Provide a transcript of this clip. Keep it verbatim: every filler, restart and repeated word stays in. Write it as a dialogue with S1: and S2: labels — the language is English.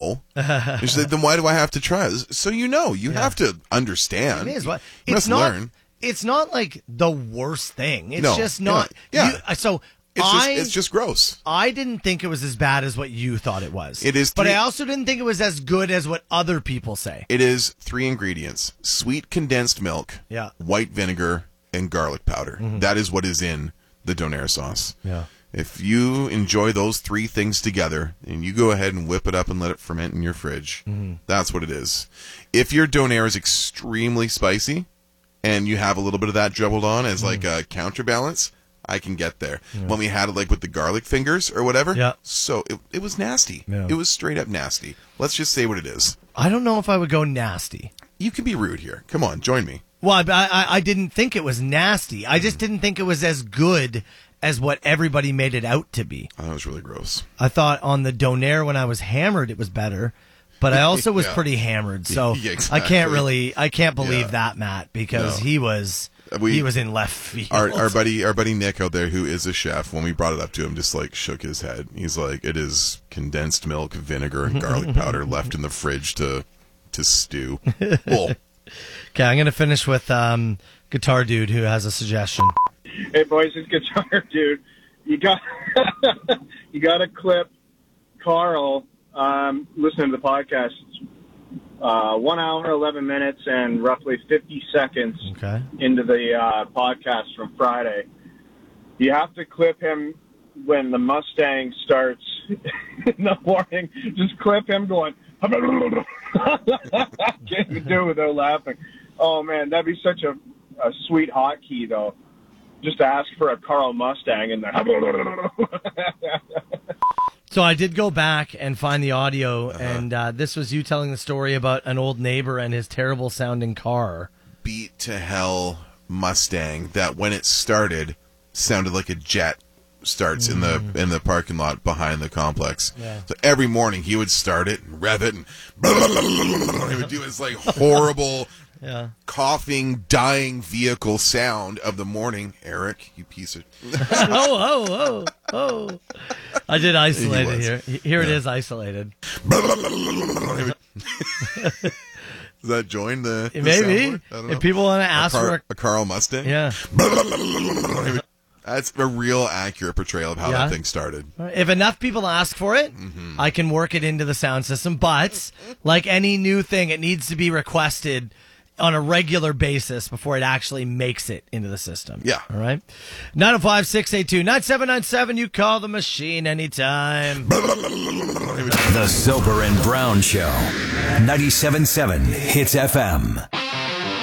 S1: know. She's like, then why do I have to try it? So you know, you yeah. have to understand.
S2: It is.
S1: You
S2: it's
S1: must
S2: not,
S1: learn.
S2: It's not like the worst thing. It's
S1: no,
S2: just not.
S1: Yeah.
S2: You, so
S1: it's
S2: I,
S1: just it's just gross.
S2: I didn't think it was as bad as what you thought it was.
S1: It is,
S2: three,
S1: but
S2: I also didn't think it was as good as what other people say.
S1: It is three ingredients: sweet condensed milk,
S2: yeah.
S1: white vinegar, and garlic powder. Mm-hmm. That is what is in the Donair sauce.
S2: Yeah.
S1: If you enjoy those three things together, and you go ahead and whip it up and let it ferment in your fridge, mm-hmm. that's what it is. If your Donair is extremely spicy, and you have a little bit of that dribbled on as like mm. a counterbalance, I can get there. Yeah. When we had it like with the garlic fingers or whatever,
S2: yeah.
S1: so it, it was nasty.
S2: Yeah.
S1: It was straight up nasty. Let's just say what it is.
S2: I don't know if I would go nasty.
S1: You can be rude here. Come on, join me.
S2: Well, I, I, I didn't think it was nasty. I just didn't think it was as good as what everybody made it out to be.
S1: Oh, that was really gross.
S2: I thought on the Donair when I was hammered it was better. But I also was
S1: yeah.
S2: pretty hammered, so
S1: yeah, exactly.
S2: I can't really, I can't believe
S1: yeah.
S2: that, Matt, because
S1: no.
S2: he was, we, he was in left field.
S1: Our, our buddy, our buddy Nick out there, who is a chef, when we brought it up to him, just like shook his head. He's like, "It is condensed milk, vinegar, and garlic powder left in the fridge to, to stew." Well,
S2: okay, I'm gonna finish with um, Guitar Dude, who has a suggestion.
S3: Hey boys, it's Guitar Dude. You got, you got to clip Carl. Um, listening to the podcast, uh, one hour, eleven minutes, and roughly fifty seconds
S2: okay.
S3: into the uh, podcast from Friday. You have to clip him when the Mustang starts in the morning. Just clip him going, I can't even do it without laughing. Oh, man, that'd be such a, a sweet hotkey, though. Just to ask for a Carl Mustang and then...
S2: So I did go back and find the audio,
S1: uh-huh.
S2: and uh, this was you telling the story about an old neighbor and his terrible-sounding car.
S1: Beat to hell Mustang that, when it started, sounded like a jet starts mm. in the in the parking lot behind the complex.
S2: Yeah.
S1: So every morning he would start it and rev it, and he would do his like horrible...
S2: Yeah.
S1: coughing, dying vehicle sound of the morning. Eric, you piece of...
S2: oh, oh, oh, oh. I did isolate it here. Here yeah. it is isolated.
S1: Does that join the, the
S2: Maybe. If people want to ask
S1: a car,
S2: for... A,
S1: a Carl Mustang?
S2: Yeah.
S1: That's a real accurate portrayal of how
S2: yeah.
S1: that thing started.
S2: If enough people ask for it, mm-hmm. I can work it into the sound system. But, like any new thing, it needs to be requested on a regular basis before it actually makes it into the system.
S1: Yeah.
S2: All right. nine oh five, six eight two, nine seven nine seven. You call the machine anytime.
S4: The Soper and Brown Show. ninety-seven point seven Hits F M.